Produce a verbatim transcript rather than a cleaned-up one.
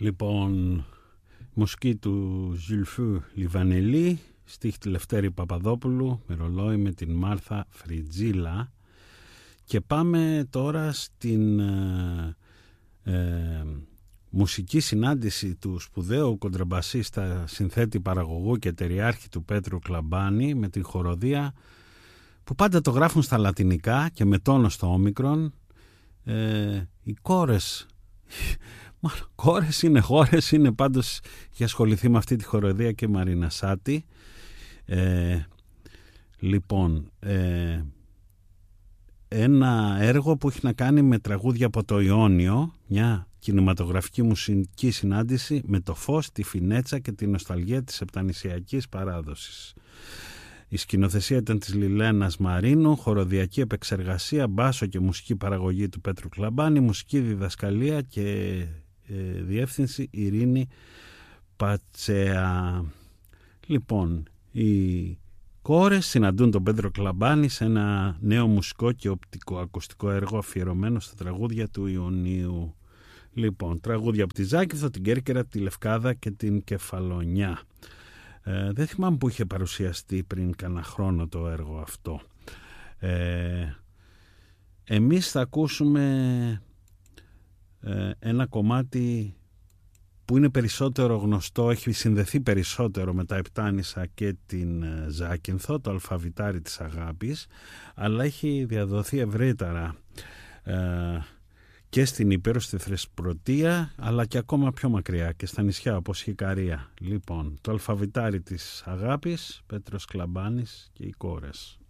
Λοιπόν, μουσική του Ζουλφού Λιβανελή, στίχη τη Λευτέρη Παπαδόπουλου, με ρολόι με την Μάρθα Φριτζίλα. Και πάμε τώρα στην ε, ε, μουσική συνάντηση του σπουδαίου κοντραμπασίστα, συνθέτη, παραγωγού και εταιριάρχη του Πέτρου Κλαμπάνη με την χοροδία, που πάντα το γράφουν στα λατινικά και με τόνο στο όμικρον. Ε, οι κόρες, μάλλον κόρες είναι χώρες, είναι πάντως, έχει ασχοληθεί με αυτή τη χοροδία και Μαρίνα Σάτη. Ε, λοιπόν, ε, ένα έργο που έχει να κάνει με τραγούδια από το Ιόνιο, μια κινηματογραφική μουσική συνάντηση με το φως, τη φινέτσα και τη νοσταλγία της επτανησιακής παράδοσης. Η σκηνοθεσία ήταν της Λιλένας Μαρίνου, χοροδιακή επεξεργασία, μπάσο και μουσική παραγωγή του Πέτρου Κλαμπάνη, μουσική διδασκαλία και ε, διεύθυνση Ειρήνη Πατσέα. Λοιπόν, οι κόρες συναντούν τον Πέτρο Κλαμπάνη σε ένα νέο μουσικό και οπτικοακουστικό έργο αφιερωμένο στα τραγούδια του Ιωνίου. Λοιπόν, τραγούδια από τη Ζάκυνθο, την Κέρκυρα, τη Λευκάδα και την Κεφαλονιά. Ε, δεν θυμάμαι που είχε παρουσιαστεί πριν κάνα χρόνο το έργο αυτό. Ε, εμείς θα ακούσουμε ε, ένα κομμάτι που είναι περισσότερο γνωστό, έχει συνδεθεί περισσότερο με τα Επτάνησα και την Ζάκυνθο, το Αλφαβητάρι της Αγάπης, αλλά έχει διαδοθεί ευρύτερα ε, και στην Ήπειρο, στη Θεσπρωτεία, αλλά και ακόμα πιο μακριά και στα νησιά όπως η Ικαρία. Λοιπόν, το Αλφαβητάρι της Αγάπης, Πέτρος Κλαμπάνης και οι κόρες.